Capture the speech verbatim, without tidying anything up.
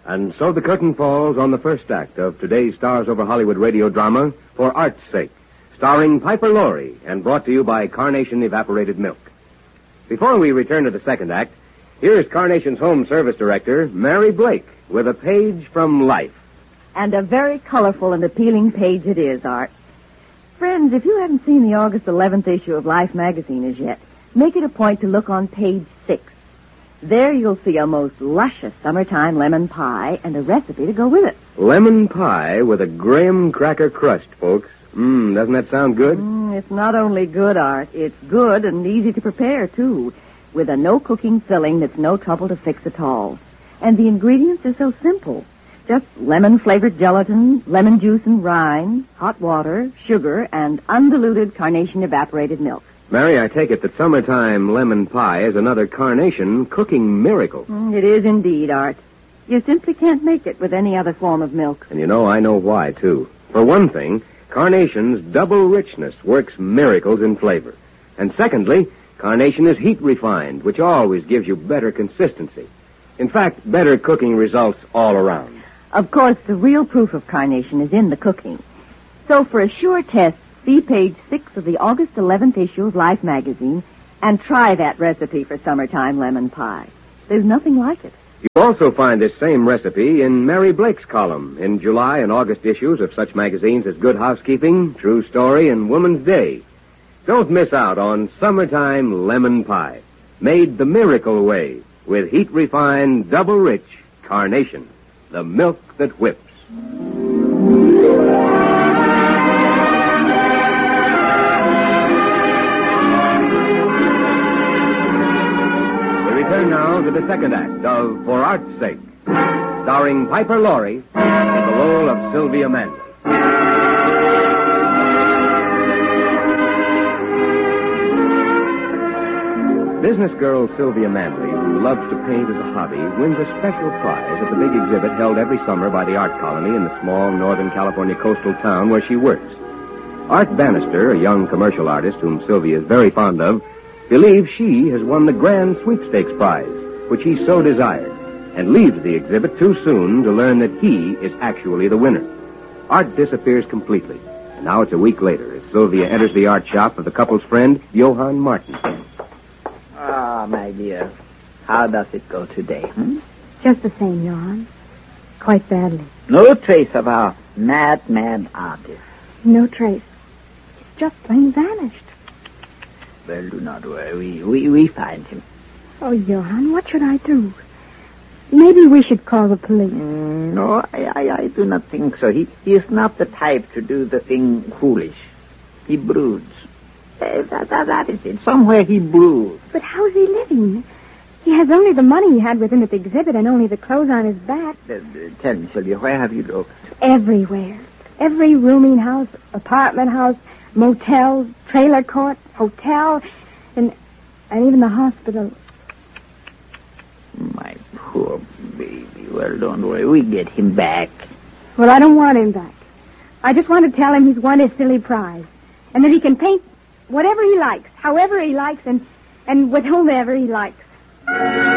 And so the curtain falls on the first act of today's Stars Over Hollywood radio drama, For Art's Sake, starring Piper Laurie and brought to you by Carnation Evaporated Milk. Before we return to the second act, here is Carnation's Home Service Director, Mary Blake, with a page from Life. And a very colorful and appealing page it is, Art. Friends, if you haven't seen the August eleventh issue of Life magazine as yet, make it a point to look on page six. There you'll see a most luscious summertime lemon pie and a recipe to go with it. Lemon pie with a graham cracker crust, folks. Mmm, doesn't that sound good? Mm, it's not only good, Art. It's good and easy to prepare, too, with a no-cooking filling that's no trouble to fix at all. And the ingredients are so simple. Just lemon-flavored gelatin, lemon juice and rind, hot water, sugar, and undiluted Carnation evaporated milk. Mary, I take it that summertime lemon pie is another Carnation cooking miracle. Mm, it is indeed, Art. You simply can't make it with any other form of milk. And you know, I know why, too. For one thing, Carnation's double richness works miracles in flavor. And secondly, Carnation is heat refined, which always gives you better consistency. In fact, better cooking results all around. Of course, the real proof of Carnation is in the cooking. So for a sure test, see page six of the August eleventh issue of Life magazine and try that recipe for summertime lemon pie. There's nothing like it. You also find this same recipe in Mary Blake's column in July and August issues of such magazines as Good Housekeeping, True Story, and Woman's Day. Don't miss out on summertime lemon pie, made the miracle way with heat-refined, double-rich Carnation, the milk that whips. Return now to the second act of For Art's Sake, starring Piper Laurie in the role of Sylvia Manley. Business girl Sylvia Manley, who loves to paint as a hobby, wins a special prize at the big exhibit held every summer by the Art Colony in the small Northern California coastal town where she works. Art Bannister, a young commercial artist whom Sylvia is very fond of, believes she has won the grand sweepstakes prize, which he so desired, and leaves the exhibit too soon to learn that he is actually the winner. Art disappears completely, and now it's a week later as Sylvia enters the art shop of the couple's friend, Johann Martin. Ah, my dear, how does it go today, hmm? Just the same, Johann. Quite badly. No trace of our mad, mad artist. No trace. He's just plain vanished. Well, do not worry. We, we, we find him. Oh, Johann, what should I do? Maybe we should call the police. Mm, no, I, I, I do not think so. He, he is not the type to do the thing foolish. He broods. Uh, that, that, that is it. Somewhere he broods. But how's he living? He has only the money he had with him at the exhibit and only the clothes on his back. Uh, uh, tell me, Sylvia, where have you looked? Everywhere. Every rooming house, apartment house, motel, trailer court, hotel, and and even the hospital. My poor baby. Well, don't worry. We get him back. Well, I don't want him back. I just want to tell him he's won his silly prize. And that he can paint whatever he likes, however he likes, and, and with whomever he likes.